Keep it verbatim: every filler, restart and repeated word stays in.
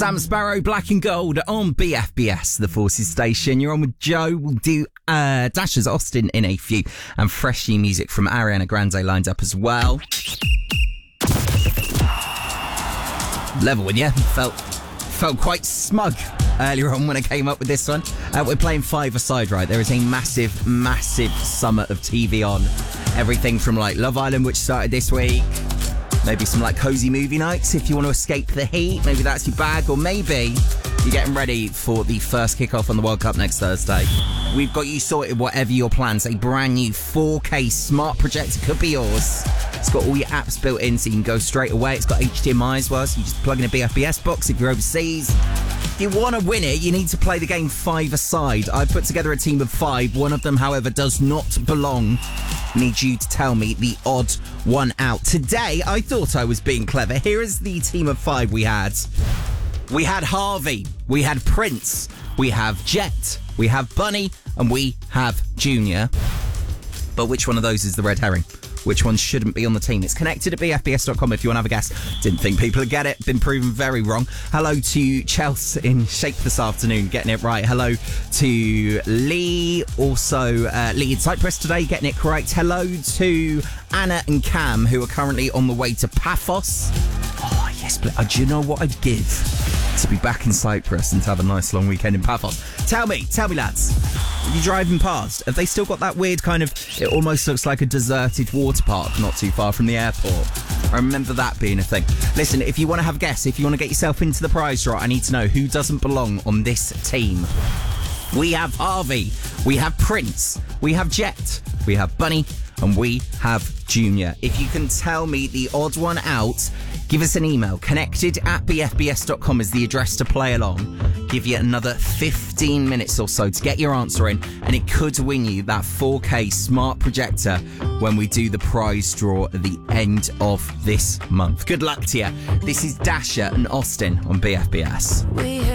Sam Sparrow, Black and Gold on B F B S, the Forces station. You're on with Joe. We'll do uh, Dasher's Austin in a few, and fresh new music from Ariana Grande lined up as well. Level with you. Felt felt quite smug earlier on when I came up with this one. Uh, we're playing five-a-side, right? There is a massive, massive summer of T V on. Everything from like Love Island, which started this week. Maybe some like cozy movie nights if you want to escape the heat. Maybe that's your bag, or maybe you're getting ready for the first kickoff on the World Cup next Thursday. We've got you sorted, whatever your plans. A brand new four K smart projector could be yours. It's got all your apps built in so you can go straight away. It's got H D M I as well, so you just plug in a B F B S box if you're overseas. If you want to win it, you need to play the game five-a-side. I've put together a team of five. One of them, however, does not belong. I need you to tell me the odd one out. Today, I thought I was being clever. Here is the team of five we had. We had Harvey, we had Prince, we have Jet, we have Bunny, and we have Junior. But which one of those is the red herring? Which one shouldn't be on the team? It's connected at b f b s dot com if you want to have a guess. Didn't think people would get it. Been proven very wrong. Hello to Chelsea in Shape this afternoon, getting it right. Hello to Lee, also uh, Lee in Cyprus today, getting it correct. Hello to Anna and Cam, who are currently on the way to Paphos. Oh, yes, but uh, do you know what I'd give to be back in Cyprus and to have a nice long weekend in Paphos? Tell me, tell me, lads. Are you driving past? Have they still got that weird kind of... It almost looks like a deserted water park not too far from the airport. I remember that being a thing. Listen, if you want to have a guess, if you want to get yourself into the prize draw, I need to know who doesn't belong on this team. We have Harvey, we have Prince, we have Jet, we have Bunny, and we have Junior. If you can tell me the odd one out, give us an email. Connected at b f b s dot com is the address to play along. Give you another fifteen minutes or so to get your answer in, and it could win you that four K smart projector when we do the prize draw at the end of this month. Good luck to you. This is Dasher and Austin on B F B S. We